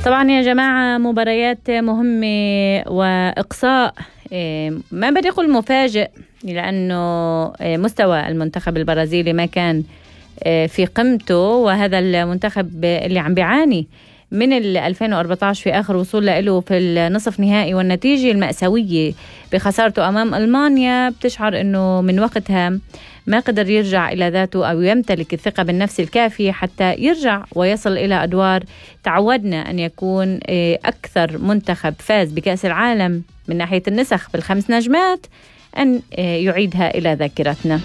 طبعا يا جماعة مباريات مهمة وإقصاء ما بدي أقول مفاجئ، لأنه مستوى المنتخب البرازيلي ما كان في قمته، وهذا المنتخب اللي عم بيعاني من 2014 في آخر وصول له في النصف نهائي، والنتيجة المأساوية بخسارته أمام ألمانيا بتشعر أنه من وقتها ما قدر يرجع إلى ذاته أو يمتلك الثقة بالنفس الكافية حتى يرجع ويصل إلى أدوار. تعودنا أن يكون أكثر منتخب فاز بكأس العالم من ناحية النسخ بالخمس نجمات أن يعيدها إلى ذاكرتنا.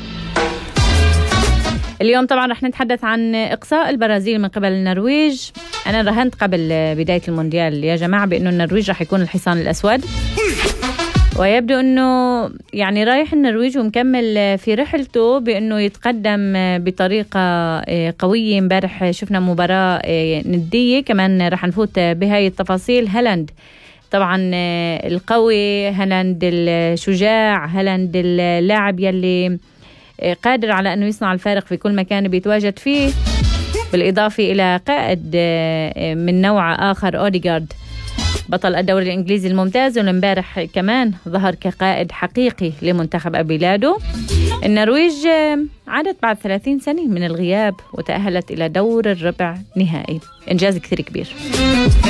اليوم طبعا رح نتحدث عن إقصاء البرازيل من قبل النرويج. أنا رهنت قبل بداية المونديال يا جماعة بأنه النرويج رح يكون الحصان الأسود، ويبدو أنه يعني رايح النرويج ومكمل في رحلته بأنه يتقدم بطريقة قوية. امبارح شفنا مباراة ندية، كمان رح نفوت بهاي التفاصيل. هالاند طبعا القوي، هالاند الشجاع، هالاند اللاعب يلي قادر على أنه يصنع الفارق في كل مكان بيتواجد فيه، بالإضافة إلى قائد من نوع آخر أوديغارد بطل الدوري الإنجليزي الممتاز، والامبارح كمان ظهر كقائد حقيقي لمنتخب بلاده. النرويج عادت بعد 30 سنة من الغياب وتأهلت إلى دور الربع نهائي، إنجاز كثير كبير.